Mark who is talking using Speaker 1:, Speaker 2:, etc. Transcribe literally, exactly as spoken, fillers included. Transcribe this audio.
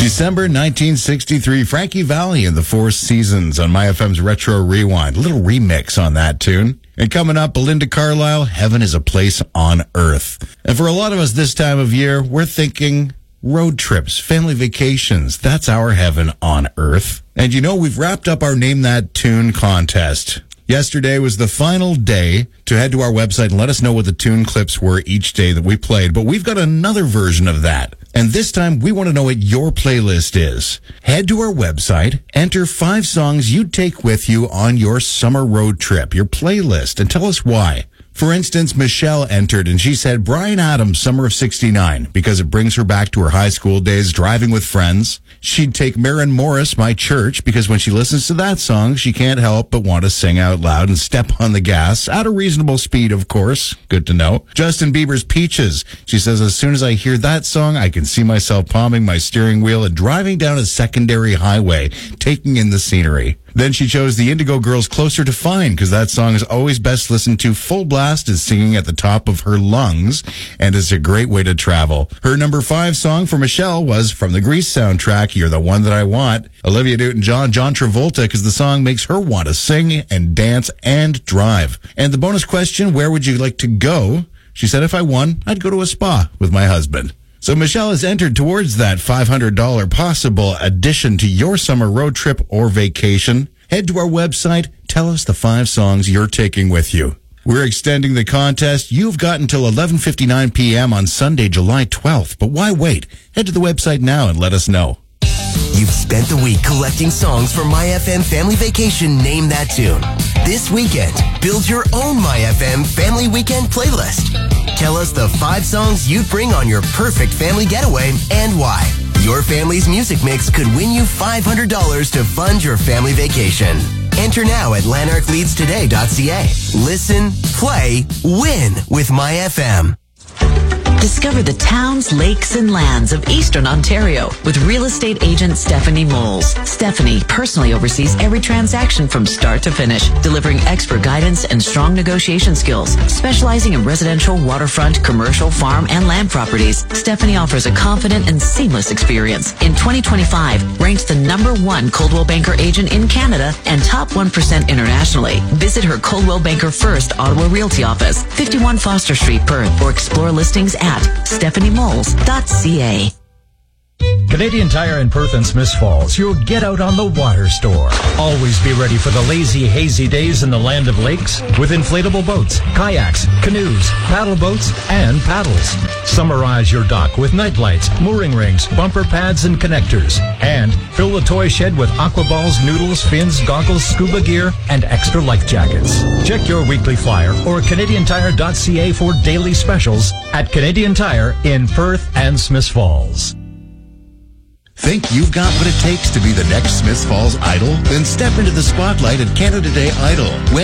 Speaker 1: December nineteen sixty-three, Frankie Valli and the Four Seasons on My F M's Retro Rewind. A little remix on that tune. And coming up, Belinda Carlisle, Heaven is a Place on Earth. And for a lot of us this time of year, we're thinking road trips, family vacations. That's our heaven on earth. And you know, we've wrapped up our Name That Tune contest. Yesterday was the final day to head to our website and let us know what the tune clips were each day that we played. But we've got another version of that. And this time, we want to know what your playlist is. Head to our website, enter five songs you'd take with you on your summer road trip, your playlist, and tell us why. For instance, Michelle entered and she said Bryan Adams, Summer of sixty-nine, because it brings her back to her high school days driving with friends. She'd take Maren Morris, My Church, because when she listens to that song, she can't help but want to sing out loud and step on the gas at a reasonable speed, of course. Good to know. Justin Bieber's Peaches. She says, as soon as I hear that song, I can see myself palming my steering wheel and driving down a secondary highway, taking in the scenery. Then she chose the Indigo Girls' Closer to Fine, because that song is always best listened to full blast and singing at the top of her lungs, and it's a great way to travel. Her number five song for Michelle was from the Grease soundtrack, You're the One That I Want. Olivia Newton-John, John Travolta, because the song makes her want to sing and dance and drive. And the bonus question, where would you like to go? She said, if I won, I'd go to a spa with my husband. So Michelle has entered towards that five hundred dollars possible addition to your summer road trip or vacation. Head to our website. Tell us the five songs you're taking with you. We're extending the contest. You've got until eleven fifty-nine p.m. on Sunday, July twelfth. But why wait? Head to the website now and let us know.
Speaker 2: You've spent the week collecting songs for My F M Family Vacation Name That Tune. This weekend, build your own My F M Family Weekend playlist. Tell us the five songs you'd bring on your perfect family getaway and why. Your family's music mix could win you five hundred dollars to fund your family vacation. Enter now at lanark leads today dot c a. Listen, play, win with My F M.
Speaker 3: Discover the towns, lakes, and lands of Eastern Ontario with real estate agent Stephanie Moles. Stephanie personally oversees every transaction from start to finish, delivering expert guidance and strong negotiation skills. Specializing in residential, waterfront, commercial, farm, and land properties, Stephanie offers a confident and seamless experience. In twenty twenty-five, ranked the number one Coldwell Banker agent in Canada and top one percent internationally. Visit her Coldwell Banker First Ottawa Realty office, fifty-one Foster Street, Perth, or explore listings at stephanie moles dot c a.
Speaker 4: Canadian Tire in Perth and Smiths Falls, your get out on the water store. Always be ready for the lazy, hazy days in the land of lakes with inflatable boats, kayaks, canoes, paddle boats, and paddles. Summarize your dock with night lights, mooring rings, bumper pads, and connectors. And fill the toy shed with aqua balls, noodles, fins, goggles, scuba gear, and extra life jackets. Check your weekly flyer or canadian tire dot c a for daily specials at Canadian Tire in Perth and Smiths Falls.
Speaker 1: Think you've got what it takes to be the next Smiths Falls Idol? Then step into the spotlight at Canada Day Idol.